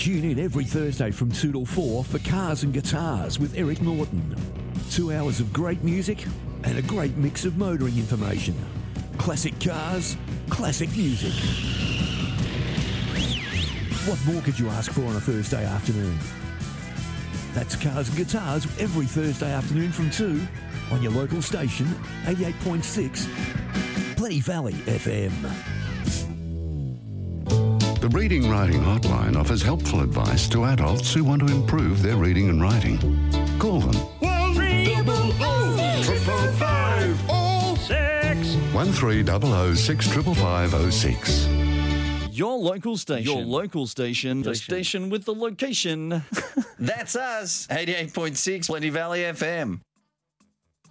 Tune in every Thursday from 2 till 4 for Cars and Guitars with Eric Norton. 2 hours of great music and a great mix of motoring information. Classic cars, classic music. What more could you ask for on a Thursday afternoon? That's Cars and Guitars every Thursday afternoon from 2 on your local station, 88.6 Plenty Valley FM. The Reading Writing Hotline offers helpful advice to adults who want to improve their reading and writing. Call them. 1300 65506. Your local station. Your local station. The station with the location. That's us. 88.6 Plenty Valley FM.